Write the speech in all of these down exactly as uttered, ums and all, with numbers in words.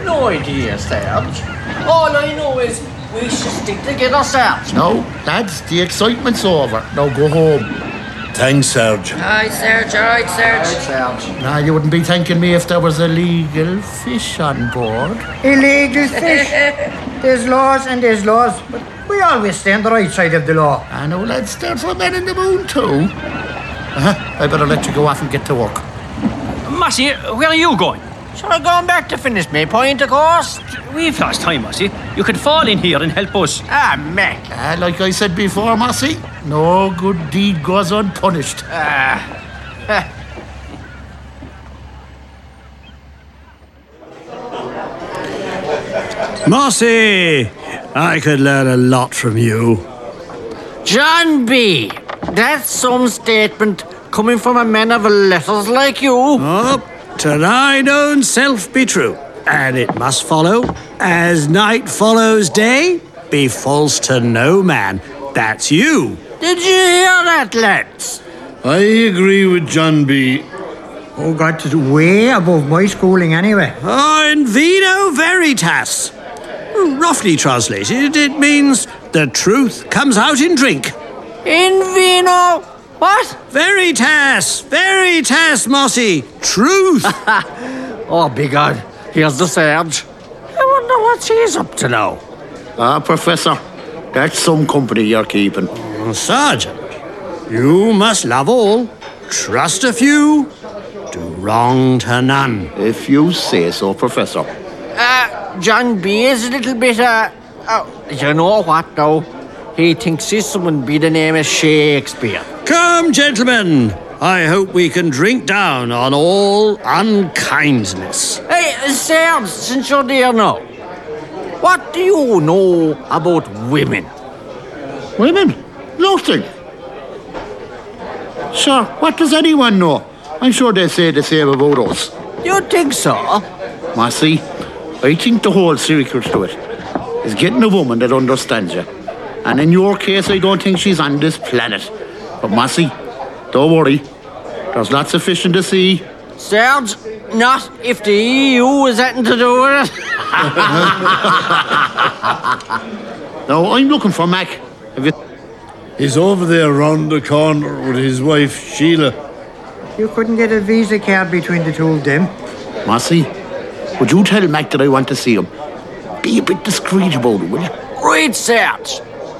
no idea, Sarge. All I know is we should stick together, Sarge. No, lads, the excitement's over. Now go home. Thanks, Sarge. Aye, Sarge, all right, Sarge. All right, Sarge. Nah, you wouldn't be thanking me if there was illegal fish on board. Illegal fish? There's laws and there's laws, but we always stay on the right side of the law. I know, lads, they're for men in the moon too. Uh-huh. I better let you go off and get to work. Massey, where are you going? Shall I go back to finish my point, of course? We've lost time, Massey. You could fall in here and help us. Ah, Mac. Ah, like I said before, Massey, no good deed goes unpunished. Ah. Mossy, I could learn a lot from you. John B., that's some statement coming from a man of letters like you. Oh, to thine own self be true, and it must follow, as night follows day, be false to no man. That's you. Did you hear that, lads? I agree with John B. Oh, God, it's way above my schooling anyway. Oh, in vino veritas. Roughly translated, it means the truth comes out in drink. In vino? What? Veritas! Veritas, Mossy! Truth! Oh, begod. Here's the Sarge. I wonder what she's up to now. Ah, Professor, that's some company you're keeping. Oh, Sergeant, you must love all, trust a few, do wrong to none. If you say so, Professor. Uh, John B. is a little bit, uh, oh, you know what, though? He thinks he's someone by the name of Shakespeare. Come, gentlemen, I hope we can drink down on all unkindness. Hey, Sarge, since you're there now, what do you know about women? Women? Nothing. Sure, what does anyone know? I'm sure they say the same about us. You think so? Massey, I think the whole secret to it is getting a woman that understands you. And in your case, I don't think she's on this planet. But Massey, don't worry. There's lots of fish in the sea. Sarge, not if the E U has anything to do with it. No, I'm looking for Mac. Have you... He's over there round the corner with his wife, Sheila. You couldn't get a Visa card between the two of them. Massey, would you tell Mac that I want to see him? Be a bit discreet about it, will you? Right, Sarge.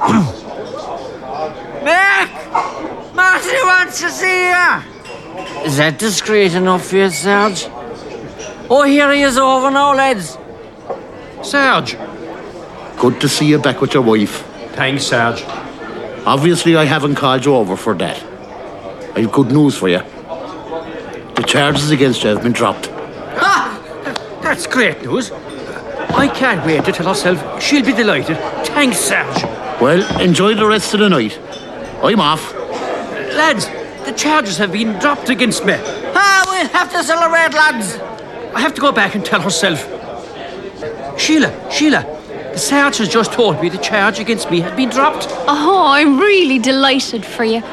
Mac! Marty wants to see you. Is that discreet enough for you, Sarge? Oh, here he is over now, lads. Sarge. Good to see you back with your wife. Thanks, Sarge. Obviously, I haven't called you over for that. I've good news for you. The charges against you have been dropped. Ah! That's great news. I can't wait to tell herself. She'll be delighted. Thanks, Sarge. Well, enjoy the rest of the night. I'm off. Lads, the charges have been dropped against me. Ah, we'll have to celebrate, lads. I have to go back and tell herself. Sheila, Sheila, the Sarge has just told me the charge against me has been dropped. Oh, I'm really delighted for you.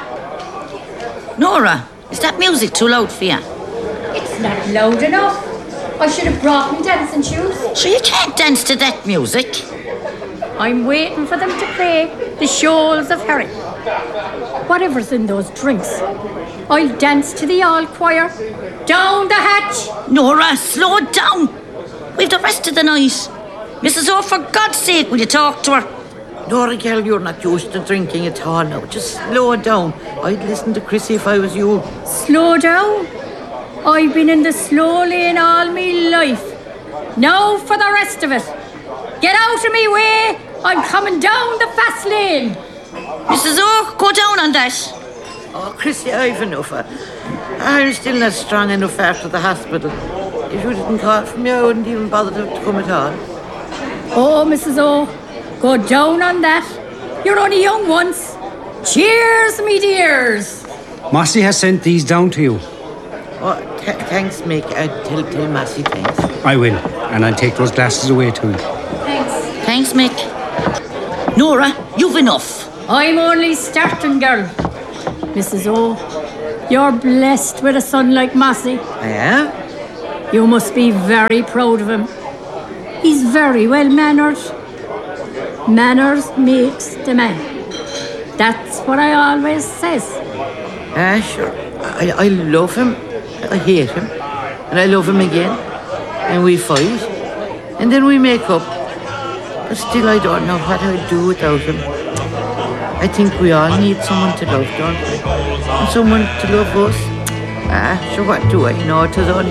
Nora, is that music too loud for you? It's not loud enough. I should have brought me dancing shoes. So you can't dance to that music? I'm waiting for them to play The Shoals of Herring. Whatever's in those drinks, I'll dance to the all choir. Down the hatch! Nora, slow down. We've the rest of the night. Missus O, for God's sake, will you talk to her? Nora, girl, you're not used to drinking at all now. Just slow it down. I'd listen to Chrissy if I was you. Slow down? I've been in the slow lane all my life. Now for the rest of it. Get out of me way. I'm coming down the fast lane. Missus O, go down on that. Oh, Chrissy, I've enough. I'm still not strong enough after the hospital. If you didn't call for me, I wouldn't even bother to come at all. Oh, Missus O, go down on that. You're only young once. Cheers, me dears. Massey has sent these down to you. Oh, th- thanks, Mick. Uh, tell, tell Massey thanks. I will, and I'll take those glasses away too. Thanks. Thanks, Mick. Nora, you've enough. I'm only starting, girl. Missus O, you're blessed with a son like Massey. I am? You must be very proud of him. He's very well mannered. Manners makes the man. That's what I always says. Ah, sure. I, I love him. I hate him. And I love him again. And we fight. And then we make up. But still, I don't know what I'd do without him. I think we all need someone to love, don't we? And someone to love us. Ah, sure, what do I know? It is only